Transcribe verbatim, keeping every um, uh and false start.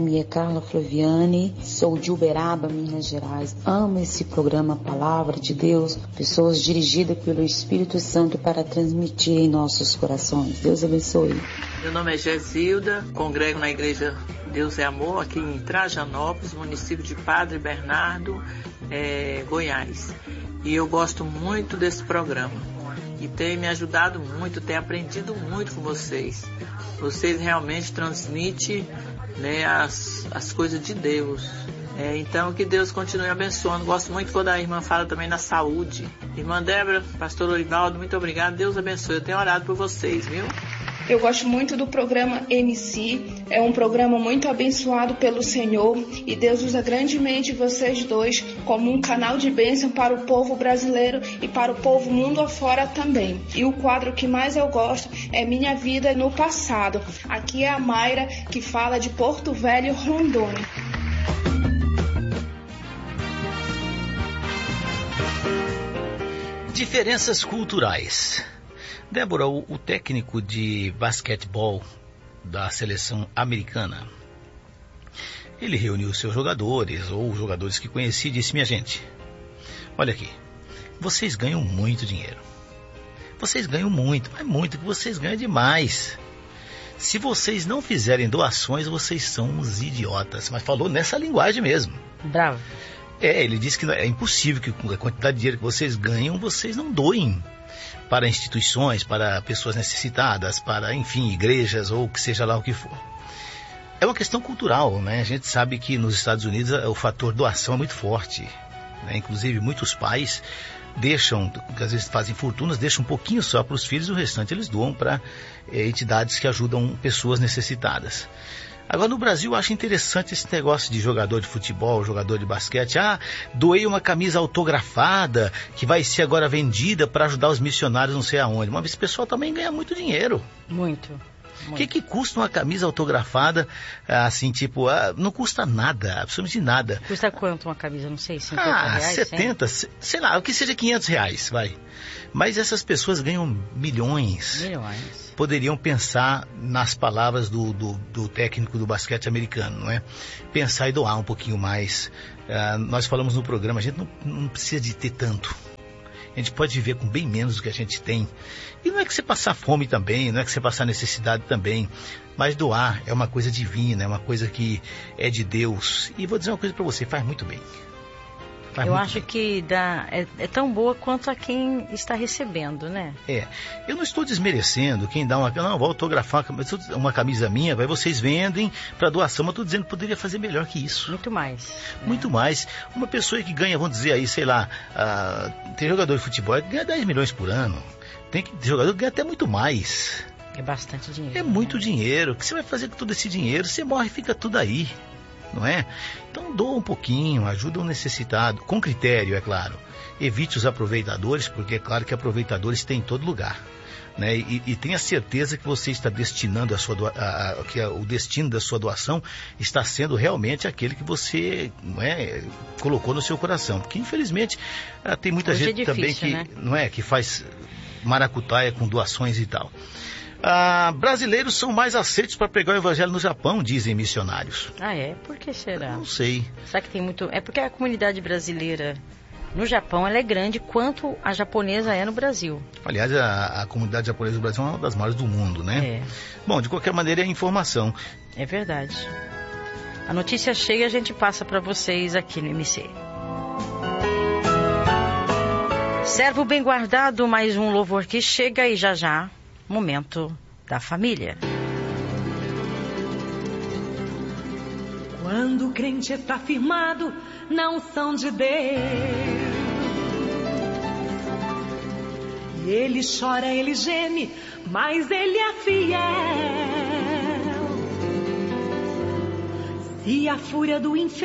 Meu nome é Carla Flaviane, sou de Uberaba, Minas Gerais. Amo esse programa Palavra de Deus, pessoas dirigidas pelo Espírito Santo para transmitir em nossos corações. Deus abençoe. Meu nome é Gesilda, congrego na Igreja Deus é Amor, aqui em Trajanópolis, município de Padre Bernardo, é, Goiás. E eu gosto muito desse programa. E tem me ajudado muito, tenho aprendido muito com vocês. Vocês realmente transmitem, né, as, as coisas de Deus. É, então, que Deus continue abençoando. Gosto muito quando a irmã fala também na saúde. Irmã Débora, pastor Orivaldo, muito obrigado. Deus abençoe. Eu tenho orado por vocês, viu? Eu gosto muito do programa M C, é um programa muito abençoado pelo Senhor e Deus usa grandemente vocês dois como um canal de bênção para o povo brasileiro e para o povo mundo afora também. E o quadro que mais eu gosto é Minha Vida no Passado. Aqui é a Mayra, que fala de Porto Velho, Rondônia. Diferenças culturais. Débora, o, o técnico de basquetebol da seleção americana, ele reuniu seus jogadores, ou jogadores que conheci, e disse: minha gente, olha aqui, vocês ganham muito dinheiro. Vocês ganham muito, mas muito, que vocês ganham demais. Se vocês não fizerem doações, vocês são uns idiotas. Mas falou nessa linguagem mesmo. Bravo. É, ele disse que é impossível que com a quantidade de dinheiro que vocês ganham, vocês não doem para instituições, para pessoas necessitadas, para, enfim, igrejas ou que seja lá o que for. É uma questão cultural, né? A gente sabe que nos Estados Unidos o fator doação é muito forte, né? Inclusive muitos pais deixam, que às vezes fazem fortunas, deixam um pouquinho só para os filhos, o restante eles doam para é, entidades que ajudam pessoas necessitadas. Agora, no Brasil, eu acho interessante esse negócio de jogador de futebol, jogador de basquete. Ah, doei uma camisa autografada que vai ser agora vendida para ajudar os missionários não sei aonde. Mas esse pessoal também ganha muito dinheiro. Muito. O que, que custa uma camisa autografada, assim, tipo, ah, não custa nada, absolutamente nada. Custa quanto uma camisa? Não sei, cinquenta ah, reais? setenta, cem? Sei lá, o que seja quinhentos reais, vai. Mas essas pessoas ganham milhões. Milhões. Poderiam pensar nas palavras do, do, do técnico do basquete americano, não é? Pensar e doar um pouquinho mais. Uh, nós falamos no programa, a gente não, não precisa de ter tanto. A gente pode viver com bem menos do que a gente tem. E não é que você passar fome também, não é que você passar necessidade também. Mas doar é uma coisa divina, é uma coisa que é de Deus. E vou dizer uma coisa para você, faz muito bem. Faz eu muito acho bem. que dá, é, é tão boa quanto a quem está recebendo, né? É, eu não estou desmerecendo quem dá uma... Não, vou autografar uma camisa minha, vai, vocês vendem para doação, mas estou dizendo que poderia fazer melhor que isso. Muito mais. Muito né? mais. Uma pessoa que ganha, vamos dizer aí, sei lá, uh, tem jogador de futebol que ganha dez milhões por ano. Tem jogador que ganha até muito mais. É bastante dinheiro. É muito né? dinheiro. O que você vai fazer com todo esse dinheiro? Você morre e fica tudo aí. Não é? Então doa um pouquinho, ajuda o necessitado, com critério, é claro. Evite os aproveitadores, porque é claro que aproveitadores tem em todo lugar, né? E, e tenha certeza que você está destinando a sua doa, a, a, que a, o destino da sua doação está sendo realmente aquele que você, não é, colocou no seu coração, porque infelizmente tem muita Hoje gente é difícil, também que, né? não é, que faz maracutaia com doações e tal. Ah, brasileiros são mais aceitos para pregar o evangelho no Japão, dizem missionários. Ah, é? Por que será? Não sei. Será que tem muito... É porque a comunidade brasileira no Japão, ela é grande quanto a japonesa é no Brasil. Aliás, a, a comunidade japonesa do Brasil é uma das maiores do mundo, né? É. Bom, de qualquer maneira é informação. É verdade. A notícia chega e a gente passa para vocês aqui no M C. Servo bem guardado, mais um louvor que chega e já já... Momento da família. Quando o crente está firmado na unção de Deus, e ele chora, ele geme, mas ele é fiel. Se a fúria do inferno